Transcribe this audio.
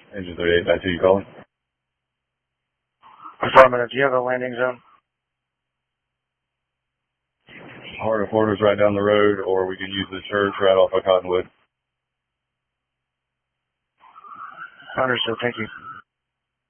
Engine 38, that's who you calling? Affirmative. Do you have a landing zone? Heart of Florida's right down the road, or we can use the church right off of Cottonwood. Understood. Thank you.